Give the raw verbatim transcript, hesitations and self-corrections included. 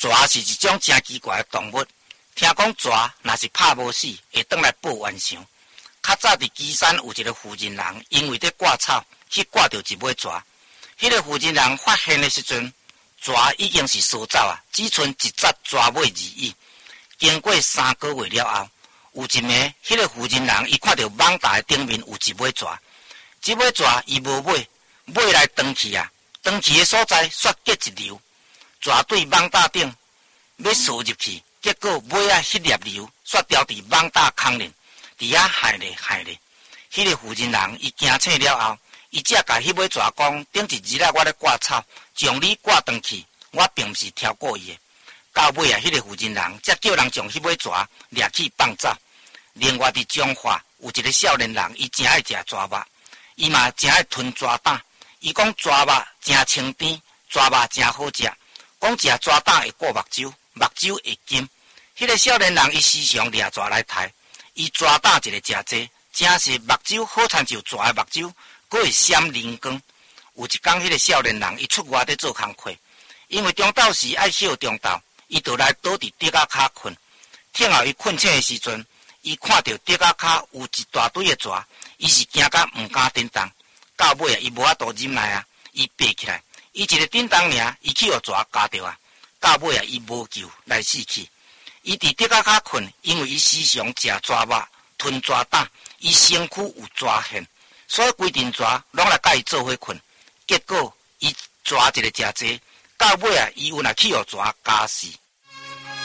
蛇是一种真奇怪的动物，听讲蛇若是拍无死，会转来报冤偿。较早伫基山有一个妇人人，因为伫割草去割到一尾蛇，迄个妇人人发现的时阵，蛇已经是烧走啊，只剩一只蛇尾而已。经过三个月了后，有一暝，迄个妇人人伊看到网大的顶面有一尾蛇，这尾蛇伊无尾，尾来长去啊，长去的所在雪结一流，蛇对网大顶要缩入去，结果尾啊迄粒流雪掉伫网大空面，伫遐害咧害咧。迄、那个妇人人伊惊醒了后，伊才甲迄尾蛇讲：顶一日啊，我咧割草，将你割长去，我并毋是挑过伊的。到尾啊，迄、那个妇人人才叫人将迄尾蛇掠去放走。另外伫彰化有一个少年人，伊真爱食蛇肉，伊嘛真爱吞蛇胆。伊讲蛇肉真清甜，蛇肉真好食。讲食蛇胆会过目睭，目睭会金。迄、那个少年人伊时常掠蛇来刣，伊蛇胆一个食济，真是目睭好亲像蛇的目睭，佫会闪灵光。有一天，迄个少年人伊出外伫做工课，因为中昼时爱歇中昼，伊就来倒伫竹仔骹困。听后伊困醒的时阵，伊看到竹仔骹有一大堆的蛇，伊是惊甲毋敢振动。到尾啊，伊无法度忍耐啊，伊爬起来，伊一个振动尔，伊去互蛇夹着啊。到尾啊，伊无救来死去。伊伫竹仔骹困，因为伊时常食蛇肉、吞蛇胆，伊身躯有蛇痕，所以规阵蛇拢来甲伊做伙困。结果伊蛇一个食济，到尾啊，伊有若去互蛇夹死。